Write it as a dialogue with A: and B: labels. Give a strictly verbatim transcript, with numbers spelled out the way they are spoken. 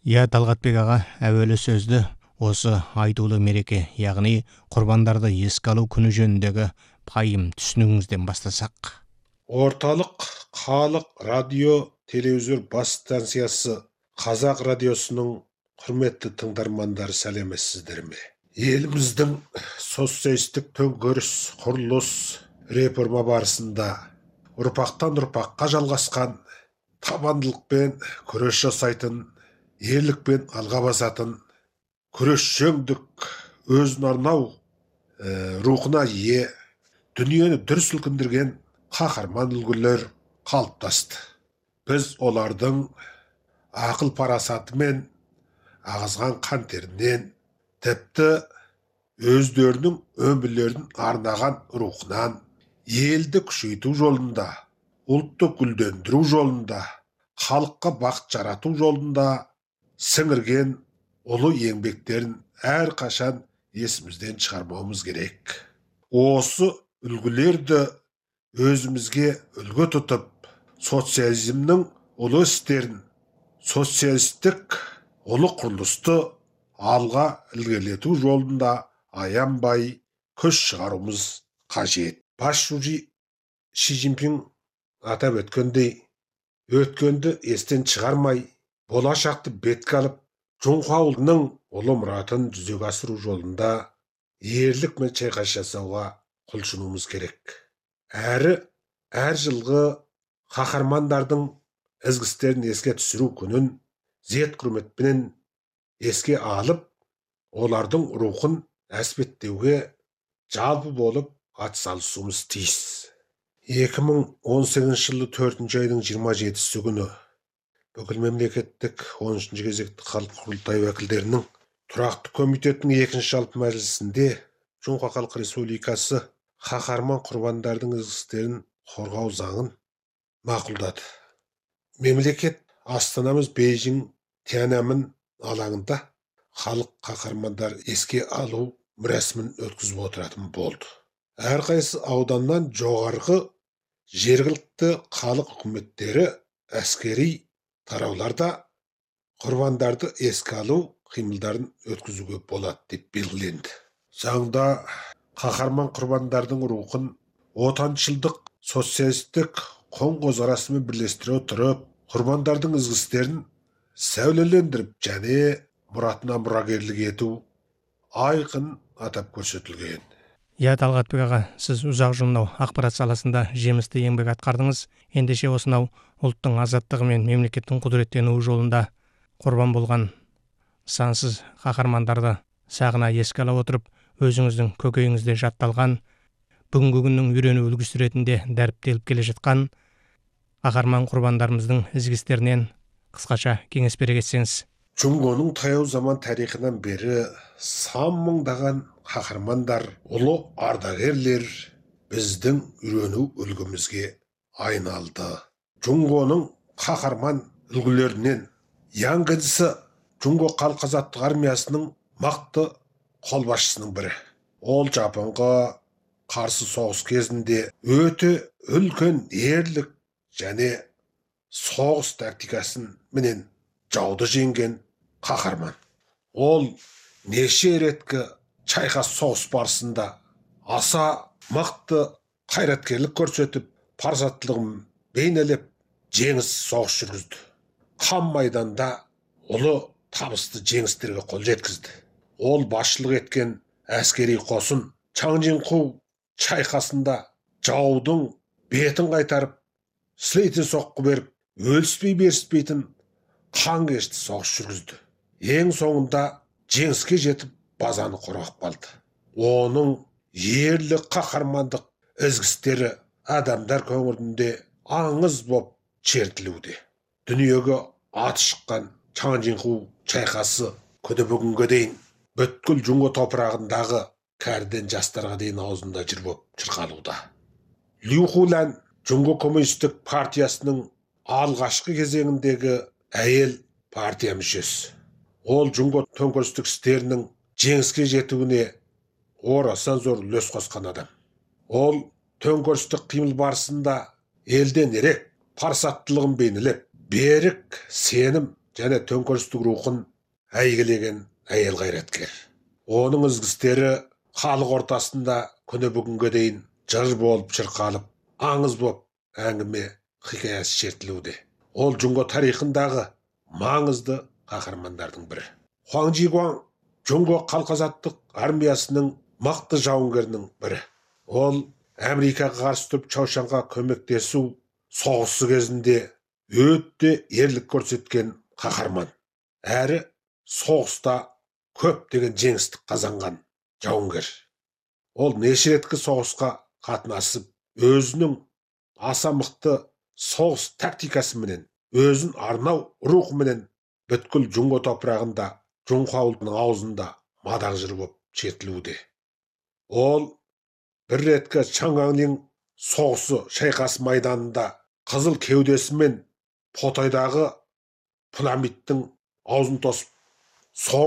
A: Я Талғатбек аға, әуелі сөзді осы айтулы мереке, яғни құрбандарды еске алу күні жөніндегі пайым түсінігіңізден бастасақ.
B: Орталық халық радио телевизор бас станциясы Қазақ радиосының құрметті тыңдармандары, сәлеметсіздер ме? Еліміздің социалистік төңкеріс құрылыс реформа барысында ұрпақтан ұрпаққа жалғасқан табандылықпен күрес жасайтын, ерлікпен алға басатын, күрес жеңдік, өзін арнау ә, рухына ие, дүниені дүр сілкіндірген қаһарман үлгілер қалыптасты. Біз олардың ақыл парасаты мен ағызған қан терінен, тіпті өздерінің өмірлерін арнаған рухынан, елді күшейту жолында, ұлтты гүлдендіру жолында, халыққа бақыт жарату жолында сіңірген ұлы еңбектерін әрқашан есімізден шығармауымыз керек. Осы үлгілерді өзімізге үлгі тұтып, социализмнің ұлы істерін, социалистік ұлы құрылысты алға ілгерілету жолында аянбай күш шығаруымыз қажет. Басшысы Ши Цзиньпин атап өткендей, өткенді естен шығармай, болашақты бетке алып, Жоңға ұлтының ұлы мұратын жүзеге асыру жолында ерлік мен шайқас жасауға құлшынуымыз керек. Әрі әр жылғы қаһармандардың ізгі істерін еске түсіру күнін зет құрметпен еске алып, олардың рухын әспеттеуге жалпы болып атсалысуымыз тиіс. екі мың он сегізінші жылы төртінші айдың жиырма жетісі күні бүкіл мемлекеттік он үшінші кезекті халық құрылтайы уәкілдерінің тұрақты комитетінің екінші жалпы мәжілісінде Жоңға Халық Республикасы қаһарман құрбандардың ізгі істерін қорғау заңын мақұлдады. Мемлекет астанамыз Бейжің Тяньаньмэнь алаңында халық қаһармандар еске алу рәсімін өткізіп отыратын болды. Әрқайсы ауданнан жоғарғы жергілікті халық үкіметтері, әскери тарауларда құрбандарды еске алу қимылдарын өткізуге болады деп белгіленді. Заңда қаһарман құрбандардың рухын отаншылдық социалистік қоң қозғалысымен бірлестіре отырып, құрбандардың ізгі істерін сәулелендіріп және мұратына мұрагерлік ету айқын атап көрсетілген.
A: Я Талғатбек аға, сіз ұзақ жыл мынау ақпарат саласында жемісті еңбек атқардыңыз. Ендеше осынау ұлттың азаттығы мен мемлекеттің құдыреттенуі жолында құрбан болған сансыз қаһармандарды сағына еске ала отырып, өзіңіздің көкейіңізде жатталған, бүгінгі күннің үйрену үлгісі ретінде дәріптеліп келе жатқан қаһарман құрбандарымыздың ізгі істерінен қысқаша кеңес бере кетсеңіз.
B: Жоңғоның таяу заман тарихынан бері сан мыңдаған қаһармандар, ұлы ардагерлер біздің үйрену үлгімізге айналды. Жоңғоның қаһарман үлгілерінен яңғыдысы Жоңғо халық азаттық армиясының мықты қолбасшысының бірі. Ол Жапонға қарсы соғыс кезінде өте үлкен ерлік және соғыс тактикасын менен жауды жеңген қаһарман. Ол неше реткі шайқас соғыс барысында аса мықты қайраткерлік көрсетіп, парасаттылығын бейнелеп, жеңіс соғыс жүргізді. Қан майданда ұлы табысты жеңістерге қол жеткізді. Ол басшылық еткен әскери қосын Чаңжинху шайқасында жаудың бетін қайтарып, сілейтін соққы беріп, өліспей беріспейтін қан кешті соғыс жүргізді. Ең соңында жеңіске жетіп, базаны қорғап қалды. Оның ерлік қаһармандық ізгі істері адамдар көңілінде аңыз боп шертілуде. Дүниеге аты шыққан Чаңжинху шайқасы күні бүгінге дейін бүткіл Жоңғо топырағындағы кәріден жастарға дейін аузында жыр боп шырқалуда. Лю Хулан Жоңғо коммунистік партиясының алғашқы кезеңіндегі әйел партия мүшесі. Ол Жоңғо төңкерістік істерінің жеңіске жетуіне орасан зор үлес қосқан адам. Ол төңкерістік қимыл барысында елден ерек парасаттылығын бейнелеп, берік сенім және төңкерістік рухын әйгілеген әйел қайраткер. Оның ізгістері халық ортасында күні бүгінге дейін жыр болып шырқалып, аңыз болып әңгіме хикаясы шертілуде. Ол жұңго тарихындағы маңызды қаһармандардың бірі. Хуаң Жигуаң жұңго халық азаттық армиясының мықты жауынгерінің бірі. Ол Америкаға қарсы тұрып Чаушанға көмектесу соғысы кезінде өте ерлік көрсеткен қаһарман. Әрі соғыста көптеген жеңістік қазанған жауынгер. Ол неше реткі соғысқа қатынасып, өзінің аса мықты соғыс тактикасы менен, өзін арнау рухы менен бүткіл жұңго топырағында, жұңқы ауылының аузында мадақ жыры болып шертілуде. Ол бір реткі Чаңғанлың соғысы шайқас майданында қызыл кеудесімен Потайдағы пламиттің аузын тосып